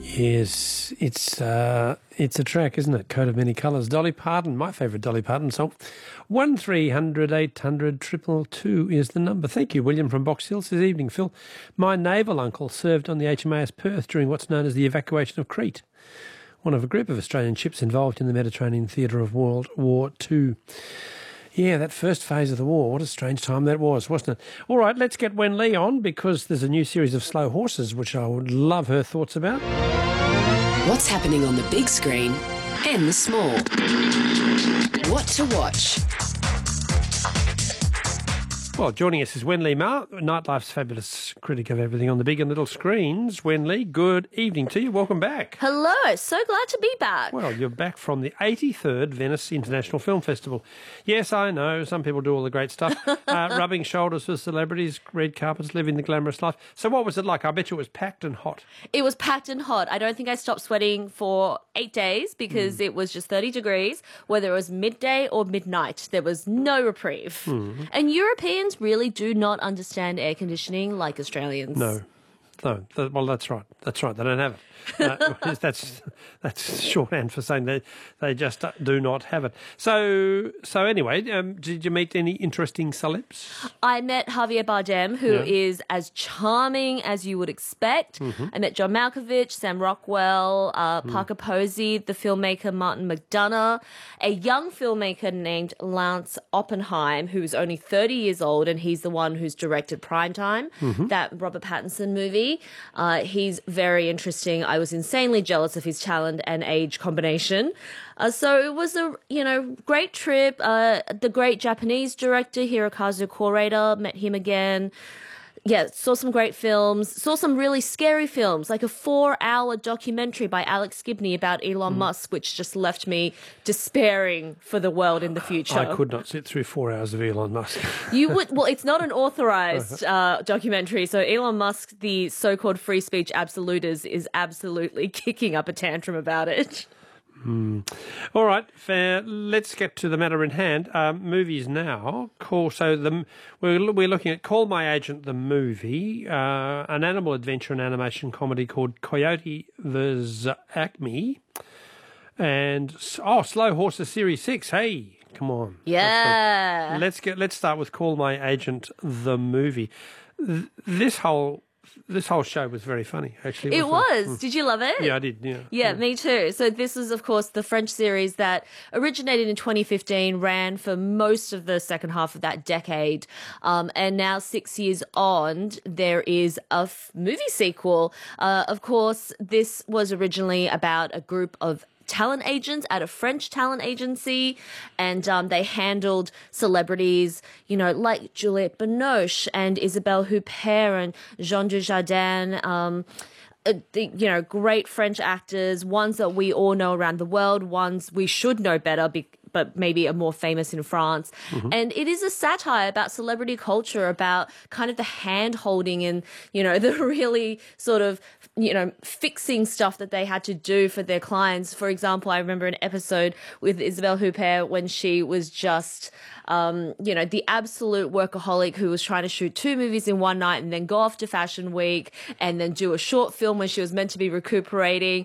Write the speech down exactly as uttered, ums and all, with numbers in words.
Yes, it's uh, it's a track, isn't it? Coat of Many Colours. Dolly Parton, my favourite Dolly Parton song. One three hundred eight hundred triple two is the number. Thank you, William from Box Hill. Says, evening, Phil. My naval uncle served on the H M A S Perth during what's known as the evacuation of Crete, one of a group of Australian ships involved in the Mediterranean theatre of World War Two. Yeah, that first phase of the war, what a strange time that was, wasn't it? All right, let's get Wen Lee on because there's a new series of Slow Horses, which I would love her thoughts about. What's happening on the big screen and the small? What to watch? Well, joining us is Wen Lee Ma, Nightlife's fabulous critic of everything on the big and little screens. Wen Lee, good evening to you. Welcome back. Hello, so glad to be back. Well, you're back from the eighty-third Venice International Film Festival. Yes, I know, some people do all the great stuff, uh, rubbing shoulders with celebrities, red carpets, living the glamorous life. So what was it like? I bet you it was packed and hot. It was packed and hot. I don't think I stopped sweating for eight days because mm. it was just thirty degrees, whether it was midday or midnight. There was no reprieve. Mm. And Europeans really do not understand air conditioning like Australians. No, no. Th- well, that's right. That's right. They don't have it. Uh, that's that's shorthand for saying they they just do not have it. So so anyway, um, did you meet any interesting celebs? I met Javier Bardem, who Yeah. is as charming as you would expect. Mm-hmm. I met John Malkovich, Sam Rockwell, uh, Mm. Parker Posey, the filmmaker Martin McDonough, a young filmmaker named Lance Oppenheim, who's only thirty years old, and he's the one who's directed Primetime, Mm-hmm. that Robert Pattinson movie. Uh, he's very interesting. I was insanely jealous of his talent and age combination. Uh, so it was a, you know, great trip. Uh, the great Japanese director Hirokazu Koreeda, met him again. Yeah, saw some great films, saw some really scary films, like a four-hour documentary by Alex Gibney about Elon Musk, which just left me despairing for the world in the future. I could not sit through four hours of Elon Musk. You would, well, it's not an authorized uh, documentary, so Elon Musk, the so-called free speech absolutist, is absolutely kicking up a tantrum about it. Mm. All right, fair. Let's get to the matter in hand. Um, movies now. Call so the we're we're looking at Call My Agent, the movie, uh, an animal adventure and animation comedy called Coyote versus Acme, and oh, Slow Horses Series Six. Hey, come on. Yeah. Let's get let's start with Call My Agent, the movie. Th- This whole. This whole show was very funny, actually. It wasn't was. Mm. Did you love it? Yeah, I did. Yeah. Yeah, me too. So this is, of course, the French series that originated in twenty fifteen, ran for most of the second half of that decade. Um, and now, six years on, there is a f- movie sequel. Uh, of course, this was originally about a group of talent agents at a French talent agency, and um, they handled celebrities, you know, like Juliette Binoche and Isabelle Huppert and Jean Dujardin, um, uh, the, you know, great French actors, ones that we all know around the world, ones we should know better, be- but maybe are more famous in France. Mm-hmm. And it is a satire about celebrity culture, about kind of the hand-holding and, you know, the really sort of, you know, fixing stuff that they had to do for their clients. For example, I remember an episode with Isabelle Huppert when she was just, um, you know, the absolute workaholic who was trying to shoot two movies in one night and then go off to Fashion Week and then do a short film when she was meant to be recuperating.